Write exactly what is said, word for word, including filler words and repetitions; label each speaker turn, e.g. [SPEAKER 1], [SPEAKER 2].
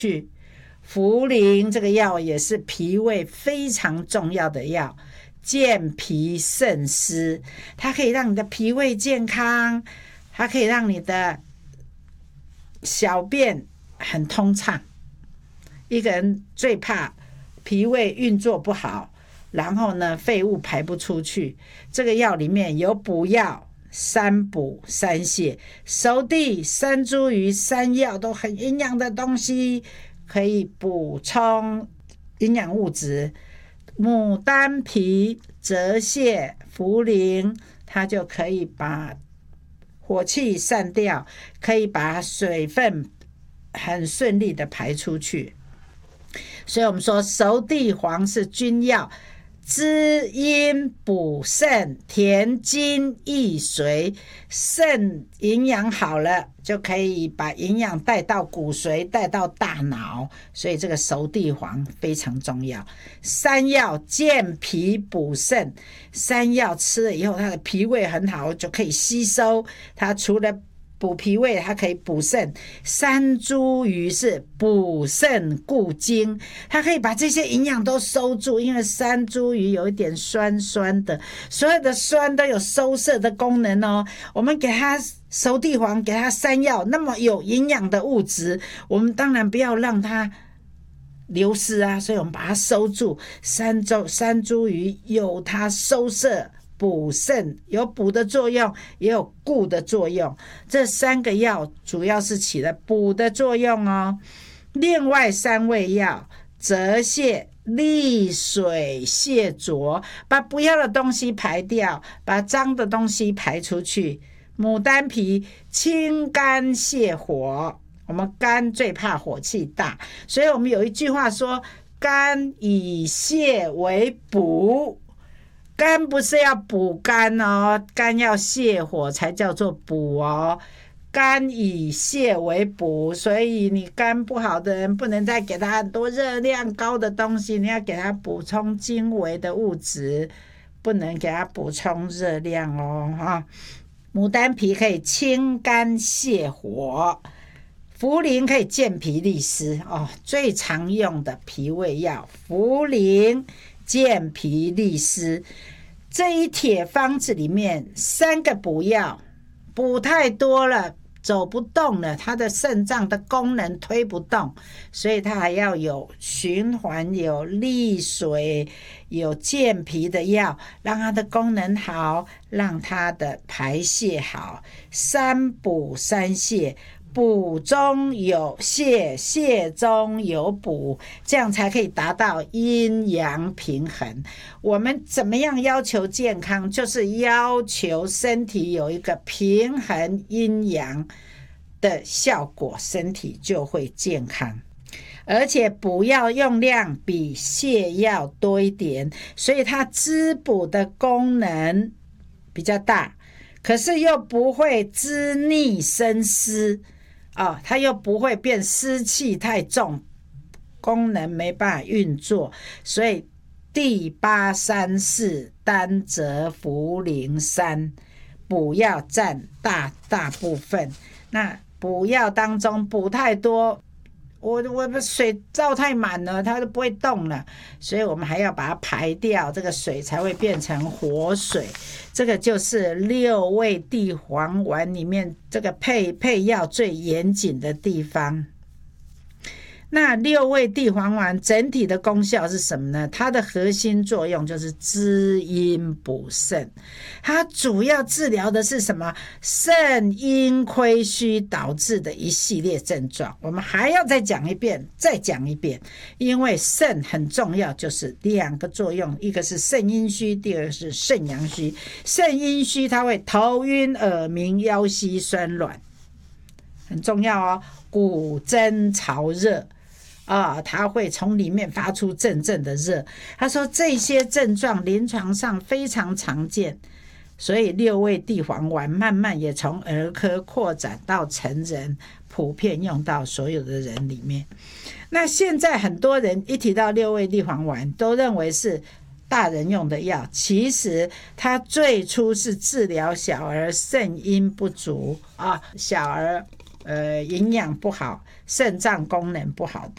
[SPEAKER 1] 去。茯苓这个药也是脾胃非常重要的药，健脾渗湿，它可以让你的脾胃健康，它可以让你的小便很通畅。一个人最怕脾胃运作不好，然后呢废物排不出去，这个药里面有补药，三补三泻，熟地、山茱萸、山药都很营养的东西，可以补充营养物质。牡丹皮、泽泻、茯苓，它就可以把火气散掉，可以把水分很顺利的排出去。所以我们说熟地黄是君药，滋阴补肾，填精益髓，肾营养好了，就可以把营养带到骨髓，带到大脑，所以这个熟地黄非常重要。山药健脾补肾，山药吃了以后，它的脾胃很好，就可以吸收，它除了补脾胃，它可以补肾。山茱萸是补肾固精，它可以把这些营养都收住，因为山茱萸有一点酸酸的，所有的酸都有收摄的功能哦。我们给它熟地黄，给它山药，那么有营养的物质，我们当然不要让它流失啊，所以我们把它收住。山茱山茱萸有它收摄补肾，有补的作用，也有固的作用。这三个药主要是起了补的作用哦。另外三味药，泽泻利水泻浊，把不要的东西排掉，把脏的东西排出去。牡丹皮清肝泻火，我们肝最怕火气大，所以我们有一句话说，肝以泻为补。肝不是要补肝哦，肝要泻火才叫做补哦。肝以泻为补，所以你肝不好的人不能再给他很多热量高的东西，你要给他补充精微的物质，不能给他补充热量哦。哈，牡丹皮可以清肝泻火，茯苓可以健脾利湿哦，最常用的脾胃药，茯苓健脾利湿。这一帖方子里面三个补药，补太多了走不动了，它的肾脏的功能推不动，所以它还要有循环，有利水，有健脾的药，让它的功能好，让它的排泄好。三补三泻，补中有泻，泻中有补，这样才可以达到阴阳平衡。我们怎么样要求健康？就是要求身体有一个平衡阴阳的效果，身体就会健康。而且补药用量比泻药多一点，所以它滋补的功能比较大，可是又不会滋腻生湿哦，它又不会变湿气太重，功能没办法运作，所以地八三四丹泽茯苓山补药占大大部分。那补药当中补太多，我我水造太满了，它就不会动了，所以我们还要把它排掉，这个水才会变成活水。这个就是六味地黄丸里面这个配配药最严谨的地方。那六味地黄丸整体的功效是什么呢？它的核心作用就是滋阴补肾，它主要治疗的是什么？肾阴亏虚导致的一系列症状。我们还要再讲一遍，再讲一遍，因为肾很重要，就是两个作用，一个是肾阴虚，第二个是肾阳虚。肾阴虚它会头晕耳鸣腰膝酸软，很重要哦。骨蒸潮热啊，它会从里面发出阵阵的热。他说这些症状临床上非常常见，所以六味地黄丸慢慢也从儿科扩展到成人，普遍用到所有的人里面。那现在很多人一提到六味地黄丸都认为是大人用的药，其实它最初是治疗小儿肾阴不足啊，小儿呃营养不好，肾脏功能不好的。